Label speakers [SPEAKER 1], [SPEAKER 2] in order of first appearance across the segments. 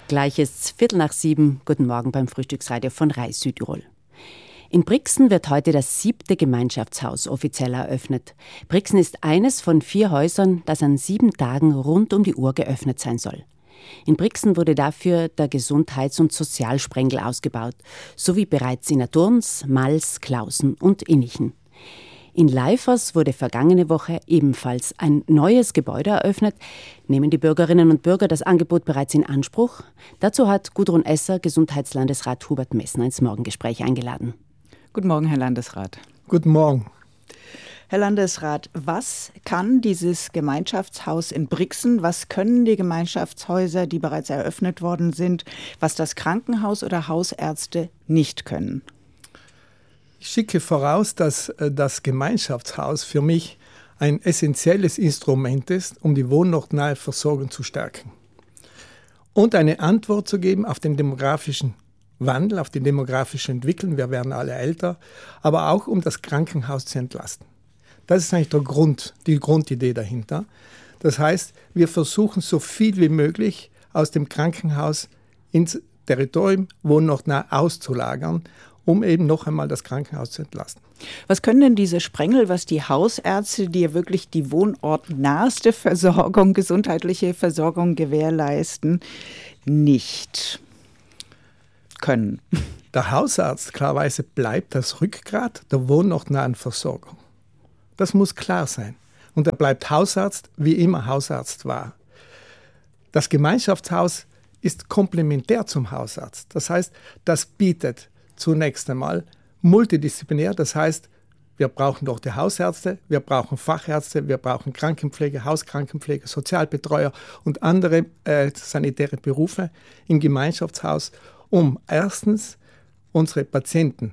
[SPEAKER 1] Gleich ist's 6:15. Guten Morgen beim Frühstücksradio von RAI Südtirol. In Brixen wird heute das 7. Gemeinschaftshaus offiziell eröffnet. Brixen ist eines von 4 Häusern, das an 7 Tagen rund um die Uhr geöffnet sein soll. In Brixen wurde dafür der Gesundheits- und Sozialsprengel ausgebaut, sowie bereits in Aturns, Mals, Klausen und Innichen. In Leifers wurde vergangene Woche ebenfalls ein neues Gebäude eröffnet. Nehmen die Bürgerinnen und Bürger das Angebot bereits in Anspruch? Dazu hat Gudrun Esser Gesundheitslandesrat Hubert Messner ins Morgengespräch eingeladen.
[SPEAKER 2] Guten Morgen, Herr Landesrat.
[SPEAKER 3] Guten Morgen.
[SPEAKER 2] Herr Landesrat, was kann dieses Gemeinschaftshaus in Brixen, was können die Gemeinschaftshäuser, die bereits eröffnet worden sind, was das Krankenhaus oder Hausärzte nicht können?
[SPEAKER 3] Ich schicke voraus, dass das Gemeinschaftshaus für mich ein essentielles Instrument ist, um die wohnortnahe Versorgung zu stärken und eine Antwort zu geben auf den demografischen Wandel, auf die demografische Entwicklung. Wir werden alle älter, aber auch um das Krankenhaus zu entlasten. Das ist eigentlich die Grundidee dahinter. Das heißt, wir versuchen so viel wie möglich aus dem Krankenhaus ins Territorium wohnortnah auszulagern, um eben noch einmal das Krankenhaus zu entlasten.
[SPEAKER 2] Was können denn diese Sprengel, was die Hausärzte, die ja wirklich die wohnortnahste Versorgung, gesundheitliche Versorgung gewährleisten, nicht können?
[SPEAKER 3] Der Hausarzt klarerweise bleibt das Rückgrat der wohnortnahen Versorgung. Das muss klar sein. Und er bleibt Hausarzt, wie immer Hausarzt war. Das Gemeinschaftshaus ist komplementär zum Hausarzt. Das heißt, das bietet zunächst einmal multidisziplinär. Das heißt, wir brauchen doch die Hausärzte, wir brauchen Fachärzte, wir brauchen Krankenpflege, Hauskrankenpflege, Sozialbetreuer und andere sanitäre Berufe im Gemeinschaftshaus, um erstens unsere Patienten,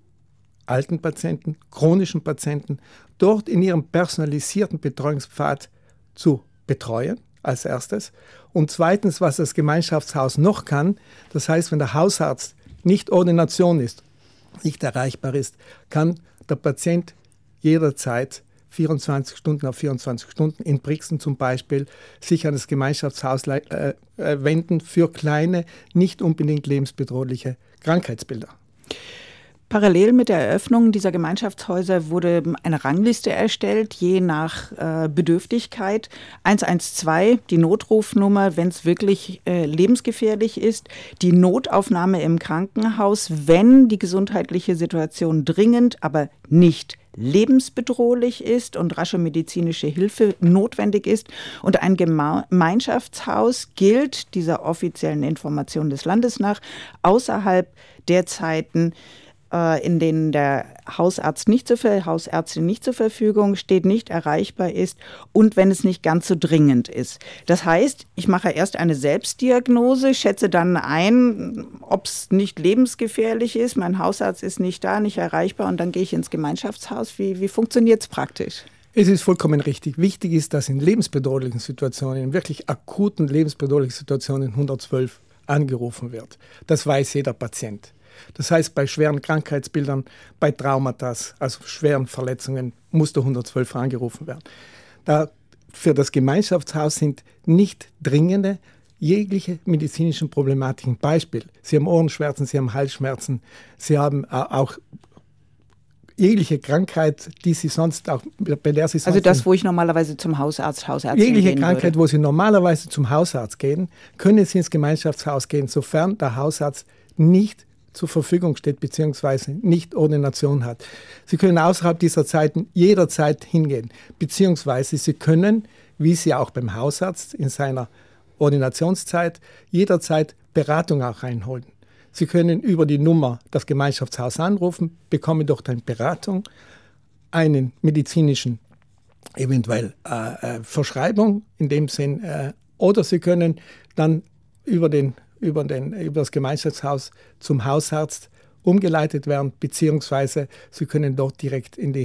[SPEAKER 3] alten Patienten, chronischen Patienten, dort in ihrem personalisierten Betreuungspfad zu betreuen, als erstes. Und zweitens, was das Gemeinschaftshaus noch kann, das heißt, wenn der Hausarzt nicht Ordination ist, nicht erreichbar ist, kann der Patient jederzeit 24 Stunden auf 24 Stunden in Brixen zum Beispiel sich an das Gemeinschaftshaus wenden für kleine, nicht unbedingt lebensbedrohliche Krankheitsbilder.
[SPEAKER 2] Parallel mit der Eröffnung dieser Gemeinschaftshäuser wurde eine Rangliste erstellt, je nach Bedürftigkeit. 112, die Notrufnummer, wenn es wirklich lebensgefährlich ist. Die Notaufnahme im Krankenhaus, wenn die gesundheitliche Situation dringend, aber nicht lebensbedrohlich ist und rasche medizinische Hilfe notwendig ist. Und ein Gemeinschaftshaus gilt dieser offiziellen Information des Landes nach außerhalb der Zeiten, in denen der Hausärztin nicht zur Verfügung steht, nicht erreichbar ist und wenn es nicht ganz so dringend ist. Das heißt, ich mache erst eine Selbstdiagnose, schätze dann ein, ob es nicht lebensgefährlich ist, mein Hausarzt ist nicht da, nicht erreichbar und dann gehe ich ins Gemeinschaftshaus. Wie funktioniert es praktisch?
[SPEAKER 3] Es ist vollkommen richtig. Wichtig ist, dass in lebensbedrohlichen Situationen, in wirklich akuten lebensbedrohlichen Situationen 112 angerufen wird. Das weiß jeder Patient. Das heißt, bei schweren Krankheitsbildern, bei Traumata, also schweren Verletzungen, muss der 112 angerufen werden. Für das Gemeinschaftshaus sind nicht dringende, jegliche medizinischen Problematiken. Beispiel, Sie haben Ohrenschmerzen, Sie haben Halsschmerzen, Sie haben auch jegliche Krankheit, die Sie sonst auch, bei der Sie sonst...
[SPEAKER 2] Also das, wo ich normalerweise zum Hausärztin
[SPEAKER 3] jegliche
[SPEAKER 2] gehen
[SPEAKER 3] Krankheit,
[SPEAKER 2] würde.
[SPEAKER 3] wo Sie normalerweise zum Hausarzt gehen, können Sie ins Gemeinschaftshaus gehen, sofern der Hausarzt nicht zur Verfügung steht bzw. nicht Ordination hat. Sie können außerhalb dieser Zeiten jederzeit hingehen, beziehungsweise Sie können, wie Sie auch beim Hausarzt in seiner Ordinationszeit, jederzeit Beratung auch reinholen. Sie können über die Nummer das Gemeinschaftshaus anrufen, bekommen dort eine Beratung, einen medizinischen eventuell Verschreibung in dem Sinn, oder Sie können dann über das Gemeinschaftshaus zum Hausarzt umgeleitet werden, beziehungsweise Sie können dort direkt in die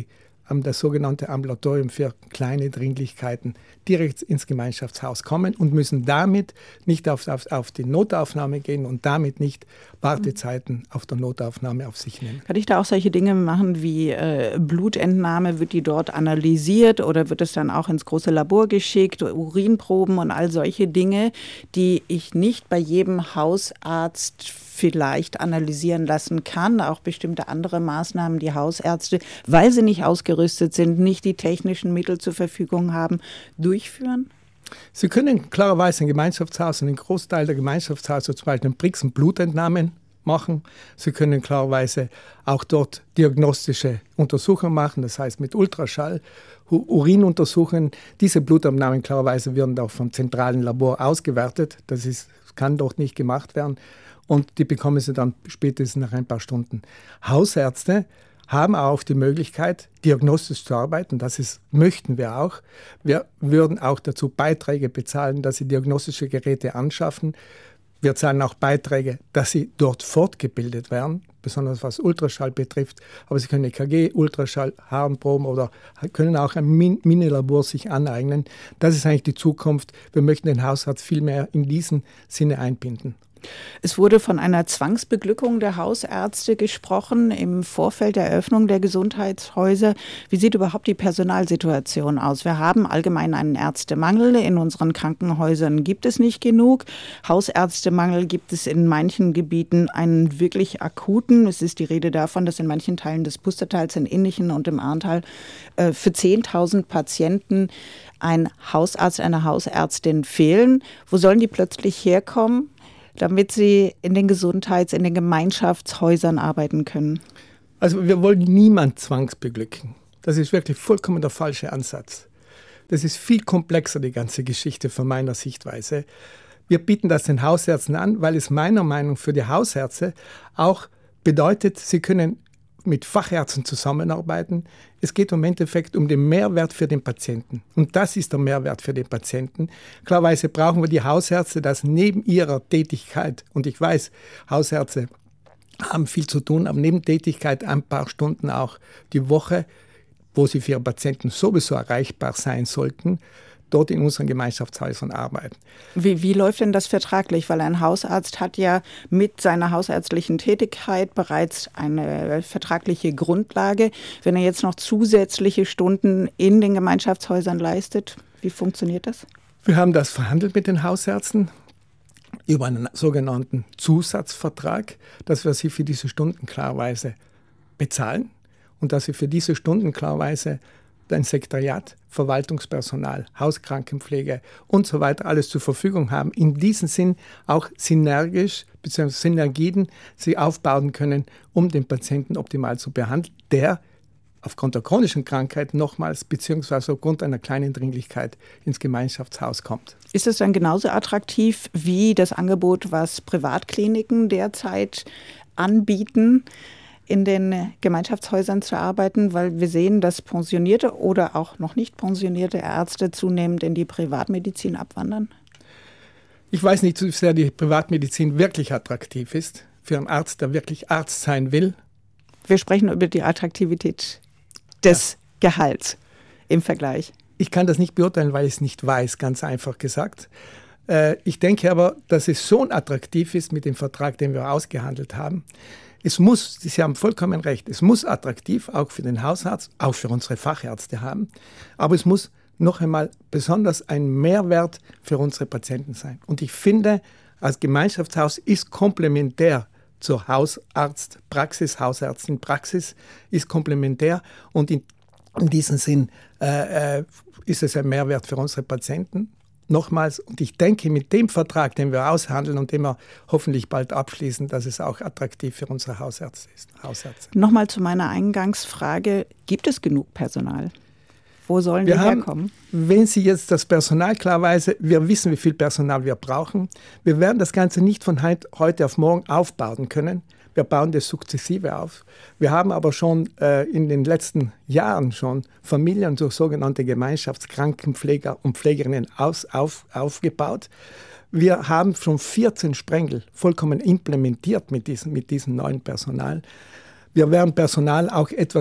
[SPEAKER 3] das sogenannte Ambulatorium für kleine Dringlichkeiten direkt ins Gemeinschaftshaus kommen und müssen damit nicht auf die Notaufnahme gehen und damit nicht Wartezeiten auf der Notaufnahme auf sich nehmen.
[SPEAKER 2] Kann ich da auch solche Dinge machen wie Blutentnahme? Wird die dort analysiert oder wird es dann auch ins große Labor geschickt, Urinproben und all solche Dinge, die ich nicht bei jedem Hausarzt vielleicht analysieren lassen kann, auch bestimmte andere Maßnahmen, die Hausärzte, weil sie nicht ausgerüstet sind, nicht die technischen Mittel zur Verfügung haben, durchführen?
[SPEAKER 3] Sie können klarerweise ein Gemeinschaftshaus und einen Großteil der Gemeinschaftshäuser, zum Beispiel in Brixen, Blutentnahmen machen. Sie können klarerweise auch dort diagnostische Untersuchungen machen, das heißt mit Ultraschall, Urinuntersuchungen. Diese Blutentnahmen klarerweise werden auch vom zentralen Labor ausgewertet. Das kann dort nicht gemacht werden. Und die bekommen sie dann spätestens nach ein paar Stunden. Hausärzte haben auch die Möglichkeit, diagnostisch zu arbeiten. Möchten wir auch. Wir würden auch dazu Beiträge bezahlen, dass sie diagnostische Geräte anschaffen. Wir zahlen auch Beiträge, dass sie dort fortgebildet werden, besonders was Ultraschall betrifft. Aber sie können EKG, Ultraschall, Harnproben oder können auch ein Minilabor sich aneignen. Das ist eigentlich die Zukunft. Wir möchten den Hausarzt viel mehr in diesem Sinne einbinden.
[SPEAKER 2] Es wurde von einer Zwangsbeglückung der Hausärzte gesprochen im Vorfeld der Eröffnung der Gesundheitshäuser. Wie sieht überhaupt die Personalsituation aus? Wir haben allgemein einen Ärztemangel. In unseren Krankenhäusern gibt es nicht genug. Hausärztemangel gibt es in manchen Gebieten einen wirklich akuten. Es ist die Rede davon, dass in manchen Teilen des Pustertals, in Innichen und im Ahrntal für 10.000 Patienten ein Hausarzt, eine Hausärztin fehlen. Wo sollen die plötzlich herkommen, damit sie in den in den Gemeinschaftshäusern arbeiten können?
[SPEAKER 3] Also wir wollen niemanden zwangsbeglücken. Das ist wirklich vollkommen der falsche Ansatz. Das ist viel komplexer, die ganze Geschichte von meiner Sichtweise. Wir bieten das den Hausärzten an, weil es meiner Meinung nach für die Hausärzte auch bedeutet, sie können mit Fachärzten zusammenarbeiten. Es geht im Endeffekt um den Mehrwert für den Patienten. Und das ist der Mehrwert für den Patienten. Klarerweise brauchen wir die Hausärzte, dass neben ihrer Tätigkeit, und ich weiß, Hausärzte haben viel zu tun, aber Nebentätigkeit ein paar Stunden auch die Woche, wo sie für ihre Patienten sowieso erreichbar sein sollten, dort in unseren Gemeinschaftshäusern arbeiten.
[SPEAKER 2] Wie läuft denn das vertraglich? Weil ein Hausarzt hat ja mit seiner hausärztlichen Tätigkeit bereits eine vertragliche Grundlage. Wenn er jetzt noch zusätzliche Stunden in den Gemeinschaftshäusern leistet, wie funktioniert das?
[SPEAKER 3] Wir haben das verhandelt mit den Hausärzten über einen sogenannten Zusatzvertrag, dass wir sie für diese Stunden klarerweise bezahlen und dass sie für diese Stunden klarerweise ein Sekretariat, Verwaltungspersonal, Hauskrankenpflege und so weiter alles zur Verfügung haben. In diesem Sinn auch synergisch bzw. Synergien sie aufbauen können, um den Patienten optimal zu behandeln, der aufgrund der chronischen Krankheit nochmals beziehungsweise aufgrund einer kleinen Dringlichkeit ins Gemeinschaftshaus kommt.
[SPEAKER 2] Ist es dann genauso attraktiv wie das Angebot, was Privatkliniken derzeit anbieten, in den Gemeinschaftshäusern zu arbeiten, weil wir sehen, dass pensionierte oder auch noch nicht pensionierte Ärzte zunehmend in die Privatmedizin abwandern?
[SPEAKER 3] Ich weiß nicht, wie sehr die Privatmedizin wirklich attraktiv ist für einen Arzt, der wirklich Arzt sein will.
[SPEAKER 2] Wir sprechen über die Attraktivität des Gehalts im Vergleich.
[SPEAKER 3] Ich kann das nicht beurteilen, weil ich es nicht weiß, ganz einfach gesagt. Ich denke aber, dass es schon attraktiv ist mit dem Vertrag, den wir ausgehandelt haben. Es muss, Sie haben vollkommen recht, es muss attraktiv auch für den Hausarzt, auch für unsere Fachärzte haben, aber es muss noch einmal besonders ein Mehrwert für unsere Patienten sein. Und ich finde, als Gemeinschaftshaus ist komplementär zur Hausarztpraxis, Hausärztinpraxis ist komplementär und in diesem Sinn ist es ein Mehrwert für unsere Patienten. Nochmals, und ich denke, mit dem Vertrag, den wir aushandeln und den wir hoffentlich bald abschließen, dass es auch attraktiv für unsere Hausärzte ist.
[SPEAKER 2] Nochmal zu meiner Eingangsfrage, gibt es genug Personal? Wo sollen die herkommen?
[SPEAKER 3] Wenn Sie jetzt das Personal klarweise, wir wissen, wie viel Personal wir brauchen. Wir werden das Ganze nicht von heute auf morgen aufbauen können. Wir bauen das sukzessive auf. Wir haben aber schon in den letzten Jahren schon Familien durch sogenannte Gemeinschaftskrankenpfleger und Pflegerinnen aufgebaut. Wir haben schon 14 Sprengel vollkommen implementiert mit diesem neuen Personal. Wir werden Personal auch etwas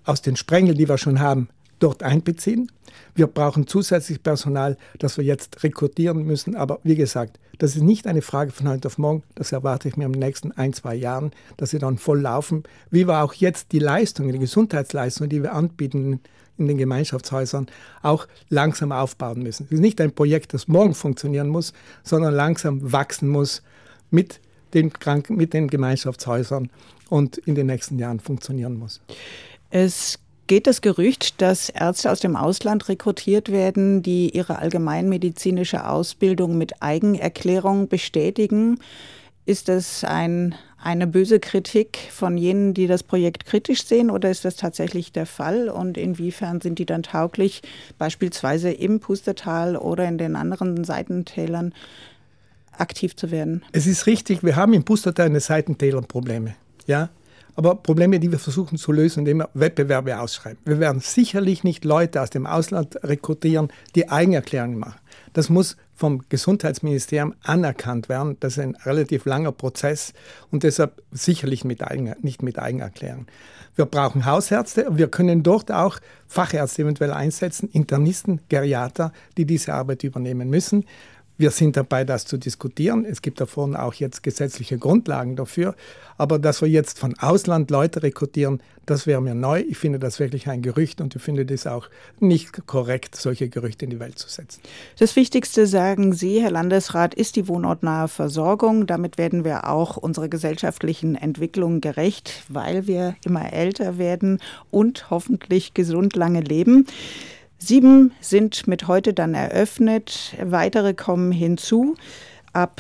[SPEAKER 3] aus den Sprengeln, die wir schon haben, dort einbeziehen. Wir brauchen zusätzlich Personal, das wir jetzt rekrutieren müssen. Aber wie gesagt, das ist nicht eine Frage von heute auf morgen. Das erwarte ich mir in den nächsten 1-2 Jahren, dass sie dann voll laufen. Wie wir auch jetzt die Leistungen, die Gesundheitsleistungen, die wir anbieten in den Gemeinschaftshäusern, auch langsam aufbauen müssen. Es ist nicht ein Projekt, das morgen funktionieren muss, sondern langsam wachsen muss mit den Gemeinschaftshäusern und in den nächsten Jahren funktionieren muss.
[SPEAKER 2] Es geht das Gerücht, dass Ärzte aus dem Ausland rekrutiert werden, die ihre allgemeinmedizinische Ausbildung mit Eigenerklärung bestätigen. Ist das eine böse Kritik von jenen, die das Projekt kritisch sehen, oder ist das tatsächlich der Fall? Und inwiefern sind die dann tauglich, beispielsweise im Pustertal oder in den anderen Seitentälern aktiv zu werden?
[SPEAKER 3] Es ist richtig, wir haben im Pustertal eine Seitentälern-Probleme. Ja? Aber Probleme, die wir versuchen zu lösen, indem wir Wettbewerbe ausschreiben. Wir werden sicherlich nicht Leute aus dem Ausland rekrutieren, die Eigenerklärungen machen. Das muss vom Gesundheitsministerium anerkannt werden. Das ist ein relativ langer Prozess und deshalb sicherlich nicht mit Eigenerklärung. Wir brauchen Hausärzte und wir können dort auch Fachärzte eventuell einsetzen, Internisten, Geriater, die diese Arbeit übernehmen müssen. Wir sind dabei, das zu diskutieren. Es gibt davon auch jetzt gesetzliche Grundlagen dafür. Aber dass wir jetzt von Ausland Leute rekrutieren, das wäre mir neu. Ich finde das wirklich ein Gerücht und ich finde das auch nicht korrekt, solche Gerüchte in die Welt zu setzen.
[SPEAKER 2] Das Wichtigste, sagen Sie, Herr Landesrat, ist die wohnortnahe Versorgung. Damit werden wir auch unserer gesellschaftlichen Entwicklung gerecht, weil wir immer älter werden und hoffentlich gesund lange leben. 7 sind mit heute dann eröffnet, weitere kommen hinzu. Ab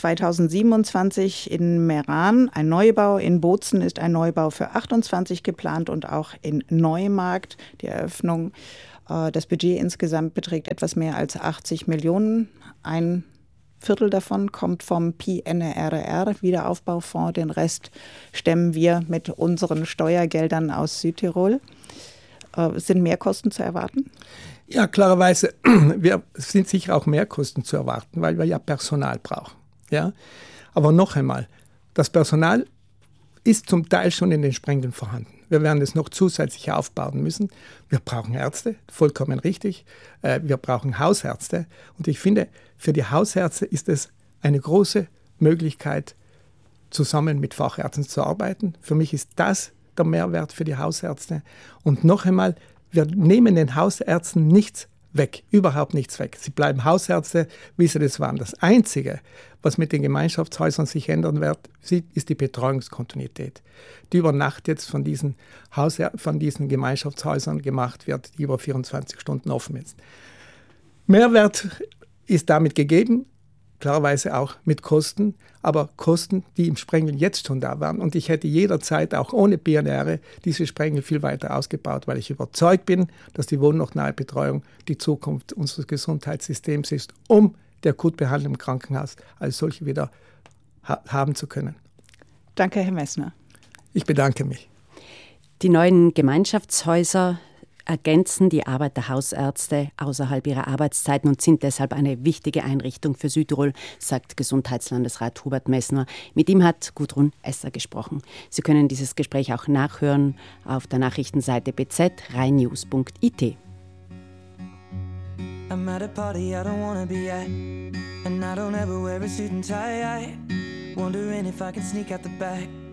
[SPEAKER 2] 2027 in Meran ein Neubau, in Bozen ist ein Neubau für 28 geplant und auch in Neumarkt die Eröffnung. Das Budget insgesamt beträgt etwas mehr als 80 Millionen. Ein Viertel davon kommt vom PNRR, Wiederaufbaufonds. Den Rest stemmen wir mit unseren Steuergeldern aus Südtirol. Sind Mehrkosten zu erwarten?
[SPEAKER 3] Ja, klarerweise sind sicher auch Mehrkosten zu erwarten, weil wir ja Personal brauchen. Ja? Aber noch einmal, das Personal ist zum Teil schon in den Sprengeln vorhanden. Wir werden es noch zusätzlich aufbauen müssen. Wir brauchen Ärzte, vollkommen richtig. Wir brauchen Hausärzte. Und ich finde, für die Hausärzte ist es eine große Möglichkeit, zusammen mit Fachärzten zu arbeiten. Für mich ist das der Mehrwert für die Hausärzte. Und noch einmal, wir nehmen den Hausärzten nichts weg, überhaupt nichts weg. Sie bleiben Hausärzte, wie sie das waren. Das Einzige, was mit den Gemeinschaftshäusern sich ändern wird, ist die Betreuungskontinuität, die über Nacht jetzt von diesen Gemeinschaftshäusern gemacht wird, die über 24 Stunden offen ist. Mehrwert ist damit gegeben, klarerweise auch mit Kosten, aber Kosten, die im Sprengel jetzt schon da waren. Und ich hätte jederzeit auch ohne PNR diese Sprengel viel weiter ausgebaut, weil ich überzeugt bin, dass die wohnortnahe Betreuung die Zukunft unseres Gesundheitssystems ist, um die Akutbehandlung im Krankenhaus als solche wieder haben zu können.
[SPEAKER 2] Danke, Herr Messner.
[SPEAKER 3] Ich bedanke mich.
[SPEAKER 1] Die neuen Gemeinschaftshäuser ergänzen die Arbeit der Hausärzte außerhalb ihrer Arbeitszeiten und sind deshalb eine wichtige Einrichtung für Südtirol, sagt Gesundheitslandesrat Hubert Messner. Mit ihm hat Gudrun Esser gesprochen. Sie können dieses Gespräch auch nachhören auf der Nachrichtenseite bz-rheinnews.it. I'm at a party I don't wanna be at, and I don't ever wear a suit and tie. Wondering if I can sneak out the back.